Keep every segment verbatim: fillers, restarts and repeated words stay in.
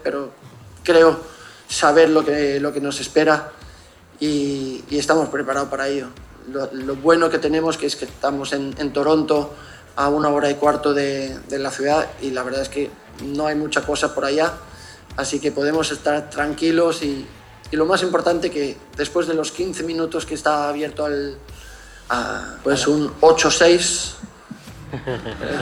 pero creo saber lo que, lo que nos espera y, y estamos preparados para ello. Lo, lo bueno que tenemos que es que estamos en, en Toronto a una hora y cuarto de, de la ciudad y la verdad es que no hay mucha cosa por allá, así que podemos estar tranquilos y, y lo más importante que después de los quince minutos que está abierto al, a, pues un ocho seis, eh,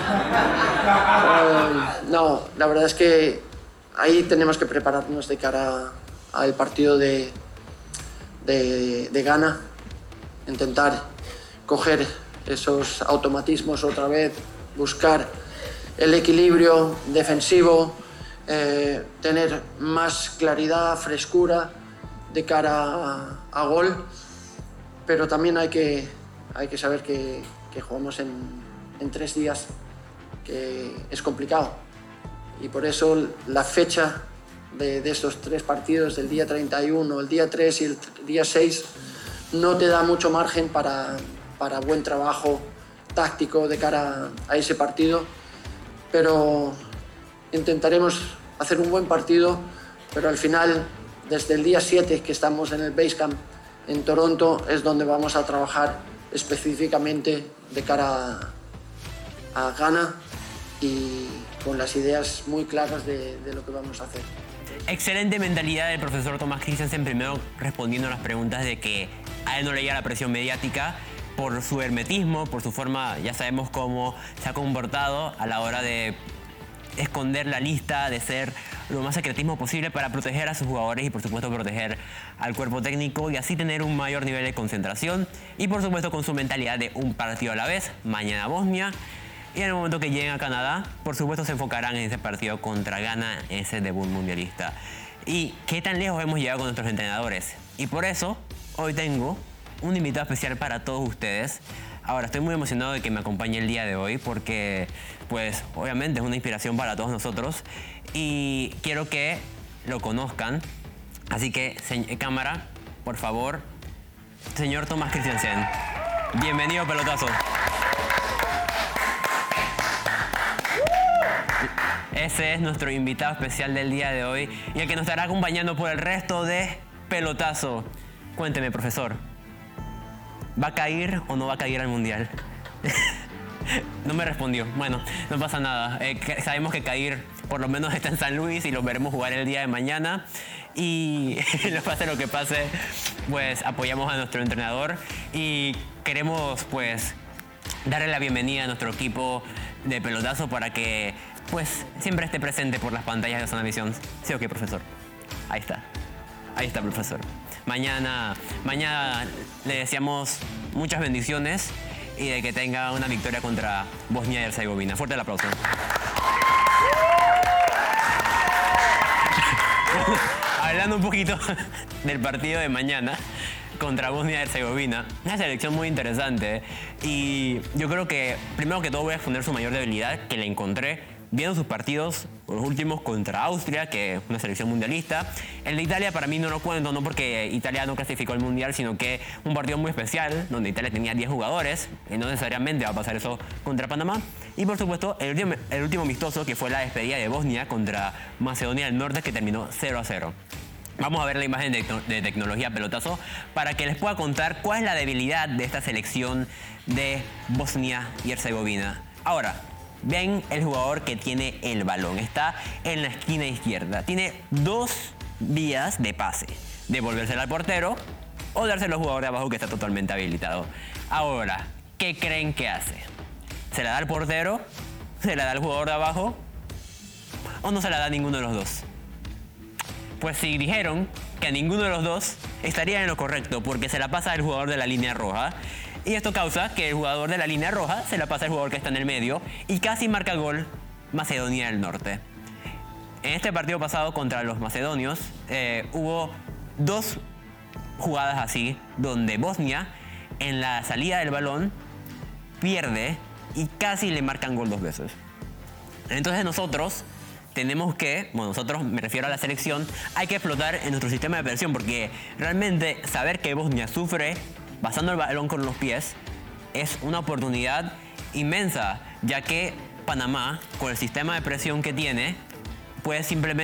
no, la verdad es que ahí tenemos que prepararnos de cara al partido de, de, de Ghana, intentar coger esos automatismos otra vez, buscar el equilibrio defensivo, eh, tener más claridad, frescura de cara a, a gol, pero también hay que, hay que saber que, que jugamos en, en tres días, que es complicado y por eso la fecha de, de estos tres partidos, del día treinta y uno, el día tres y el día seis, no te da mucho margen para, para buen trabajo táctico de cara a ese partido, pero intentaremos hacer un buen partido, pero al final, desde el día siete que estamos en el Basecamp en Toronto, es donde vamos a trabajar específicamente de cara a, a Ghana y con las ideas muy claras de, de lo que vamos a hacer. Excelente mentalidad del profesor Thomas Christiansen, primero respondiendo a las preguntas de que a él no le llega la presión mediática por su hermetismo, por su forma, ya sabemos cómo se ha comportado a la hora de esconder la lista, de ser lo más secretismo posible para proteger a sus jugadores y por supuesto proteger al cuerpo técnico y así tener un mayor nivel de concentración y por supuesto con su mentalidad de un partido a la vez, mañana Bosnia. Y en el momento que lleguen a Canadá, por supuesto se enfocarán en ese partido contra Ghana, ese debut mundialista. ¿Y qué tan lejos hemos llegado con nuestros entrenadores? Y por eso, hoy tengo un invitado especial para todos ustedes. Ahora, estoy muy emocionado de que me acompañe el día de hoy porque, pues, obviamente es una inspiración para todos nosotros y quiero que lo conozcan. Así que, cámara, por favor, señor Thomas Christiansen, bienvenido, pelotazo. Ese es nuestro invitado especial del día de hoy y el que nos estará acompañando por el resto de Pelotazo. Cuénteme, profesor, ¿va a caer o no va a caer al Mundial? No me respondió. Bueno, no pasa nada. Eh, que sabemos que Cair por lo menos está en San Luis y lo veremos jugar el día de mañana. Y no pase lo que pase, pues apoyamos a nuestro entrenador y queremos pues darle la bienvenida a nuestro equipo de Pelotazo para que pues siempre esté presente por las pantallas de Zona Visión. Sí, ok, profesor. Ahí está. Ahí está, profesor. Mañana, mañana le deseamos muchas bendiciones y de que tenga una victoria contra Bosnia y Herzegovina. Fuerte el aplauso. Hablando un poquito del partido de mañana contra Bosnia y Herzegovina, una selección muy interesante y yo creo que primero que todo voy a exponer su mayor debilidad que le encontré viendo sus partidos, los últimos contra Austria, que es una selección mundialista. El de Italia para mí no lo cuento, no porque Italia no clasificó al Mundial, sino que un partido muy especial, donde Italia tenía diez jugadores, y no necesariamente va a pasar eso contra Panamá. Y por supuesto, el último, el último amistoso, que fue la despedida de Bosnia contra Macedonia del Norte, que terminó cero a cero. Vamos a ver la imagen de, de tecnología Pelotazo para que les pueda contar cuál es la debilidad de esta selección de Bosnia y Herzegovina. Ahora, ven el jugador que tiene el balón. Está en la esquina izquierda. Tiene dos vías de pase. Devolvérsela al portero o dárselo al jugador de abajo que está totalmente habilitado. Ahora, ¿qué creen que hace? ¿Se la da al portero? ¿Se la da al jugador de abajo? ¿O no se la da a ninguno de los dos? Pues si dijeron que a ninguno de los dos, estaría en lo correcto porque se la pasa al jugador de la línea roja. Y esto causa que el jugador de la línea roja se la pasa al jugador que está en el medio y casi marca gol Macedonia del Norte. En este partido pasado contra los macedonios eh, hubo dos jugadas así donde Bosnia en la salida del balón pierde y casi le marcan gol dos veces. Entonces nosotros tenemos que, bueno, nosotros me refiero a la selección, hay que explotar en nuestro sistema de presión porque realmente saber que Bosnia sufre pasando el balón con los pies es una oportunidad inmensa, ya que Panamá, con el sistema de presión que tiene, puede simplemente